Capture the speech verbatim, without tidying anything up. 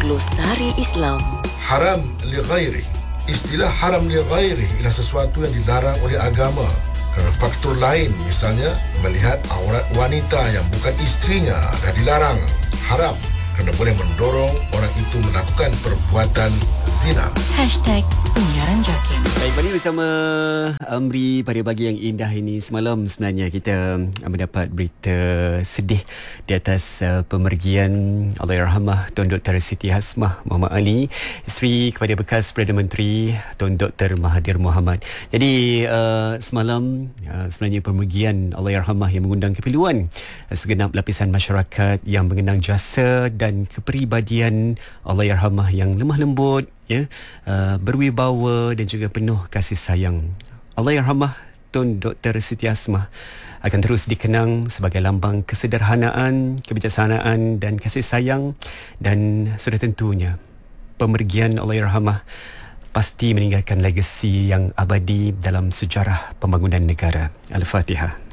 Glosari Islam. Haram li ghairi. Istilah haram li ghairi ialah sesuatu yang dilarang oleh agama kerana faktor lain, misalnya melihat aurat wanita yang bukan isterinya dah dilarang. Haram kerana boleh mendorong orang itu melakukan perbuatan zina. Hashtag Penyiaran Jakim. Baik, balik bersama Amri pada pagi yang indah ini. Semalam sebenarnya kita mendapat berita sedih di atas uh, pemergian Allahyarhamah Tuan Doktor Siti Hasmah Muhammad Ali, isteri kepada bekas Perdana Menteri Tuan Doktor Mahathir Mohamad. Jadi uh, semalam uh, sebenarnya pemergian Allahyarhamah yang mengundang kepiluan uh, segenap lapisan masyarakat yang mengenang jasa dan kepribadian Allahyarhamah yang lemah lembut, ya, uh, berwibawa dan juga penuh kasih sayang. Allahyarhamah Tun Doktor Siti Hasmah akan terus dikenang sebagai lambang kesederhanaan, kebijaksanaan dan kasih sayang, dan sudah tentunya pemergian Allahyarhamah pasti meninggalkan legasi yang abadi dalam sejarah pembangunan negara. Al-Fatihah.